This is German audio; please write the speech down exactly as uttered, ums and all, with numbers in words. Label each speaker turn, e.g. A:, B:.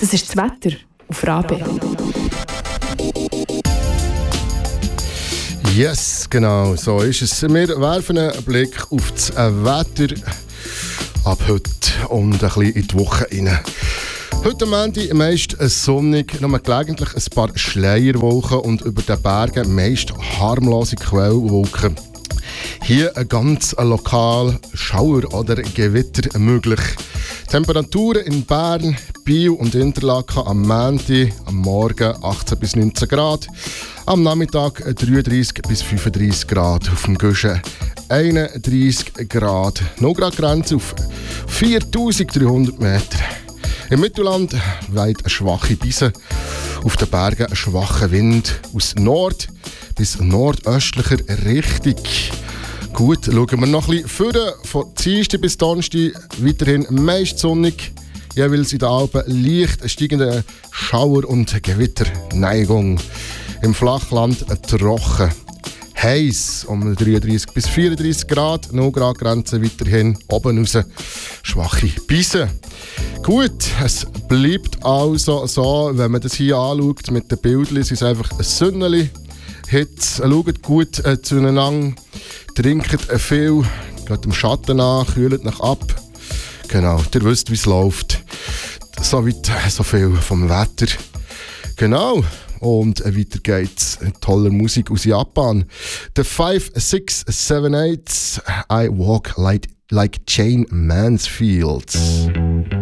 A: Das ist das Wetter auf R A B.
B: Yes, genau, so ist es. Wir werfen einen Blick auf das Wetter ab heute und ein bisschen in die Woche rein. Heute am Ende meist sonnig, nur gelegentlich ein paar Schleierwolken und über den Bergen meist harmlose Quellwolken. Hier ein ganz lokal Schauer oder Gewitter möglich. Temperaturen in Bern, Biel und Interlaken am Montag, am Morgen achtzehn bis neunzehn Grad, am Nachmittag dreiunddreissig bis fünfunddreissig Grad, auf dem Guschen einunddreissig Grad, null Grad Grenze auf viertausenddreihundert Meter. Im Mittelland weht eine schwache Brise, auf den Bergen ein schwacher Wind aus Nord- bis nordöstlicher Richtung. Gut, schauen wir noch ein bisschen vorne, von Dienstag bis Donnerstag weiterhin meist sonnig, jeweils in den Alpen leicht steigende Schauer- und Gewitterneigung. Im Flachland trocken. Heiß um dreiunddreissig bis vierunddreissig Grad, null Grad Grenze weiterhin, oben raus schwache Bise. Gut, es bleibt also so, wenn man das hier anschaut mit den Bildern, es ist einfach ein Sünneli. Hitze, schaut gut äh, zueinander, trinkt äh, viel, geht im Schatten an, kühlt nach ab. Genau, ihr wisst, wie es läuft. Soweit äh, so viel vom Wetter. Genau, und äh, weiter geht's. Tolle Musik aus Japan. The five six seven eight, I Walk Like, like Jane Mansfield.